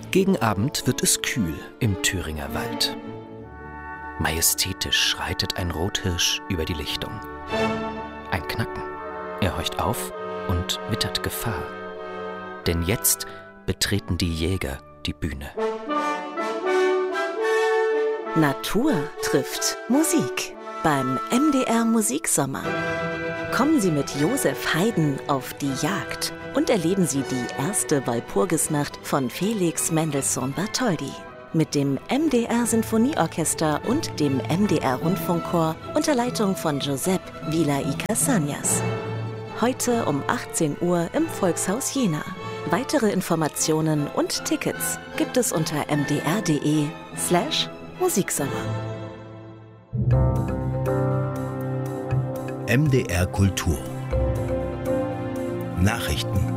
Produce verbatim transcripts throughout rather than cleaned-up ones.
Gegen Abend wird es kühl im Thüringer Wald. Majestätisch schreitet ein Rothirsch über die Lichtung. Ein Knacken. Er horcht auf und wittert Gefahr. Denn jetzt betreten die Jäger die Bühne. Natur trifft Musik beim M D R Musiksommer. Kommen Sie mit Josef Haydn auf die Jagd und erleben Sie die erste Walpurgisnacht von Felix Mendelssohn Bartholdy mit dem M D R Sinfonieorchester und dem M D R Rundfunkchor unter Leitung von Giuseppe Villa y Cassagnas. Heute um achtzehn Uhr im Volkshaus Jena. Weitere Informationen und Tickets gibt es unter mdr.de slash Musiksommer. M D R Kultur Nachrichten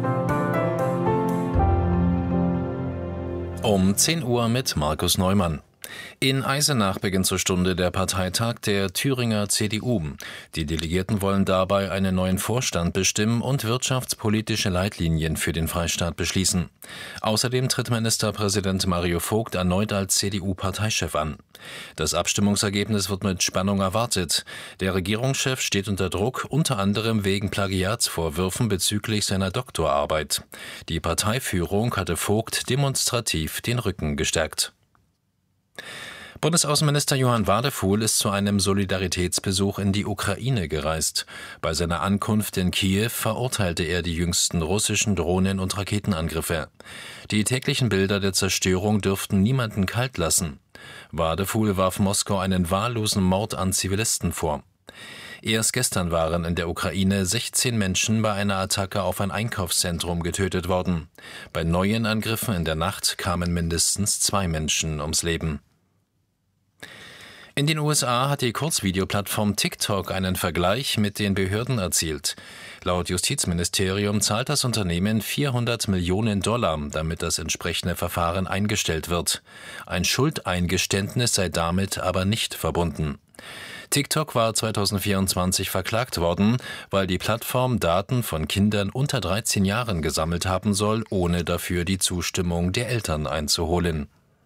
um zehn Uhr mit Markus Neumann. In Eisenach beginnt zur Stunde der Parteitag der Thüringer C D U. Die Delegierten wollen dabei einen neuen Vorstand bestimmen und wirtschaftspolitische Leitlinien für den Freistaat beschließen. Außerdem tritt Ministerpräsident Mario Vogt erneut als C D U-Parteichef an. Das Abstimmungsergebnis wird mit Spannung erwartet. Der Regierungschef steht unter Druck, unter anderem wegen Plagiatsvorwürfen bezüglich seiner Doktorarbeit. Die Parteiführung hatte Vogt demonstrativ den Rücken gestärkt. Bundesaußenminister Johann Wadefuhl ist zu einem Solidaritätsbesuch in die Ukraine gereist. Bei seiner Ankunft in Kiew verurteilte er die jüngsten russischen Drohnen- und Raketenangriffe. Die täglichen Bilder der Zerstörung dürften niemanden kalt lassen. Wadefuhl warf Moskau einen wahllosen Mord an Zivilisten vor. Erst gestern waren in der Ukraine sechzehn Menschen bei einer Attacke auf ein Einkaufszentrum getötet worden. Bei neuen Angriffen in der Nacht kamen mindestens zwei Menschen ums Leben. In den U S A hat die Kurzvideoplattform TikTok einen Vergleich mit den Behörden erzielt. Laut Justizministerium zahlt das Unternehmen vierhundert Millionen Dollar, damit das entsprechende Verfahren eingestellt wird. Ein Schuldeingeständnis sei damit aber nicht verbunden. TikTok war zweitausendvierundzwanzig verklagt worden, weil die Plattform Daten von Kindern unter dreizehn Jahren gesammelt haben soll, ohne dafür die Zustimmung der Eltern einzuholen.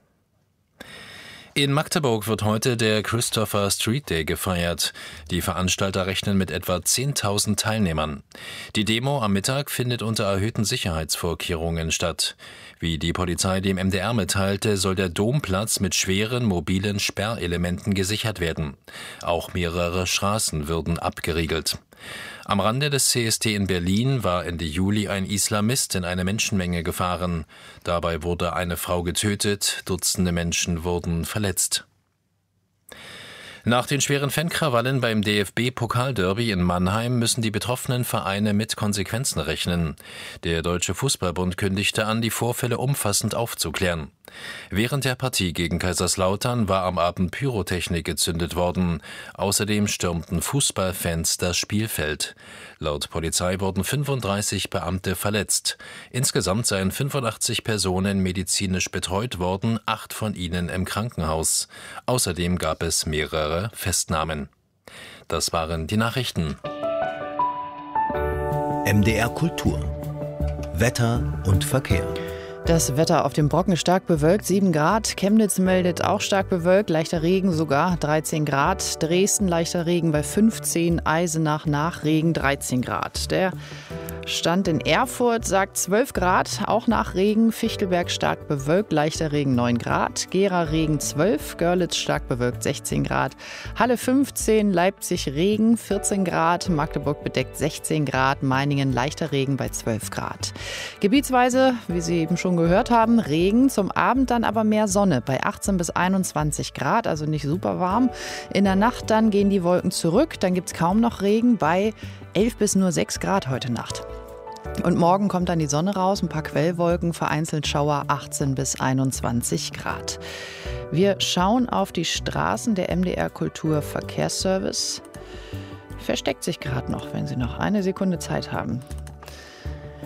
In Magdeburg wird heute der Christopher Street Day gefeiert. Die Veranstalter rechnen mit etwa zehntausend Teilnehmern. Die Demo am Mittag findet unter erhöhten Sicherheitsvorkehrungen statt. Wie die Polizei dem M D R mitteilte, soll der Domplatz mit schweren mobilen Sperrelementen gesichert werden. Auch mehrere Straßen würden abgeriegelt. Am Rande des C S D in Berlin war Ende Juli ein Islamist in eine Menschenmenge gefahren. Dabei wurde eine Frau getötet, Dutzende Menschen wurden verletzt. Nach den schweren Fankrawallen beim D F B-Pokalderby in Mannheim müssen die betroffenen Vereine mit Konsequenzen rechnen. Der Deutsche Fußballbund kündigte an, die Vorfälle umfassend aufzuklären. Während der Partie gegen Kaiserslautern war am Abend Pyrotechnik gezündet worden. Außerdem stürmten Fußballfans das Spielfeld. Laut Polizei wurden fünfunddreißig Beamte verletzt. Insgesamt seien fünfundachtzig Personen medizinisch betreut worden, acht von ihnen im Krankenhaus. Außerdem gab es mehrere Festnahmen. Das waren die Nachrichten. M D R Kultur Wetter und Verkehr. Das Wetter auf dem Brocken stark bewölkt, sieben Grad. Chemnitz meldet auch stark bewölkt, leichter Regen sogar, dreizehn Grad. Dresden leichter Regen bei fünfzehn, Eisenach nach Regen dreizehn Grad. Der Stand in Erfurt sagt zwölf Grad, auch nach Regen. Fichtelberg stark bewölkt, leichter Regen neun Grad. Gera Regen zwölf, Görlitz stark bewölkt sechzehn Grad. Halle fünfzehn, Leipzig Regen vierzehn Grad. Magdeburg bedeckt sechzehn Grad. Meiningen leichter Regen bei zwölf Grad. Gebietsweise, wie Sie eben schon gehört haben, Regen. Zum Abend dann aber mehr Sonne bei achtzehn bis einundzwanzig Grad, also nicht super warm. In der Nacht dann gehen die Wolken zurück. Dann gibt es kaum noch Regen bei elf bis nur sechs Grad heute Nacht. Und morgen kommt dann die Sonne raus, ein paar Quellwolken, vereinzelt Schauer, achtzehn bis einundzwanzig Grad. Wir schauen auf die Straßen. Der M D R Kultur Verkehrsservice versteckt sich gerade noch, wenn Sie noch eine Sekunde Zeit haben.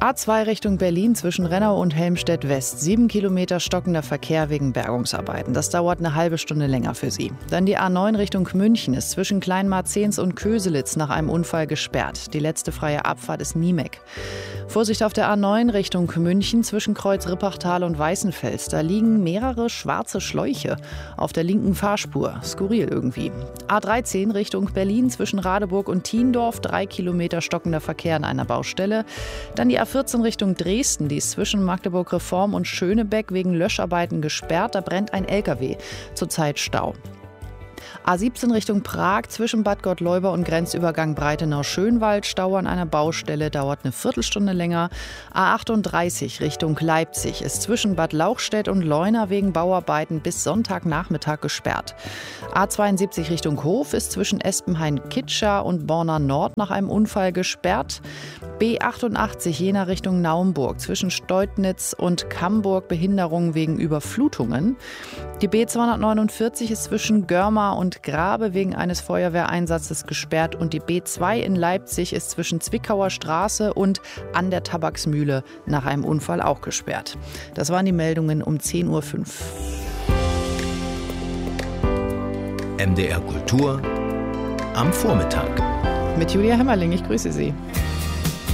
A zwei Richtung Berlin zwischen Rennau und Helmstedt-West. Sieben Kilometer stockender Verkehr wegen Bergungsarbeiten. Das dauert eine halbe Stunde länger für Sie. Dann die A neun Richtung München ist zwischen Kleinmarzehns und Köselitz nach einem Unfall gesperrt. Die letzte freie Abfahrt ist Niemek. Vorsicht auf der A neun Richtung München zwischen Kreuz Rippachtal und Weißenfels. Da liegen mehrere schwarze Schläuche auf der linken Fahrspur. Skurril irgendwie. A dreizehn Richtung Berlin zwischen Radeburg und Thiendorf. Drei Kilometer stockender Verkehr an einer Baustelle. Dann die A vierzehn Richtung Dresden. Die ist zwischen Magdeburg-Reform und Schönebeck wegen Löscharbeiten gesperrt. Da brennt ein L K W. Zurzeit Stau. A siebzehn Richtung Prag zwischen Bad Gottleuba und Grenzübergang Breitenau-Schönwald. Stau an einer Baustelle, dauert eine Viertelstunde länger. A achtunddreißig Richtung Leipzig ist zwischen Bad Lauchstädt und Leuna wegen Bauarbeiten bis Sonntagnachmittag gesperrt. A zweiundsiebzig Richtung Hof ist zwischen Espenhain-Kitscher und Borna Nord nach einem Unfall gesperrt. B achtundachtzig Jena Richtung Naumburg zwischen Steutnitz und Camburg Behinderungen wegen Überflutungen. Die B zweihundertneunundvierzig ist zwischen Görma und Grabe wegen eines Feuerwehreinsatzes gesperrt und die B zwei in Leipzig ist zwischen Zwickauer Straße und an der Tabaksmühle nach einem Unfall auch gesperrt. Das waren die Meldungen um zehn Uhr fünf. M D R Kultur am Vormittag. Mit Julia Hemmerling, ich grüße Sie.